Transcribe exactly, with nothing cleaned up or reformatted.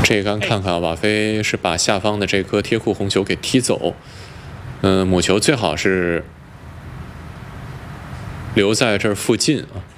这一杆看看，瓦菲是把下方的这颗贴库红球给踢走。嗯，母球最好是留在这儿附近啊。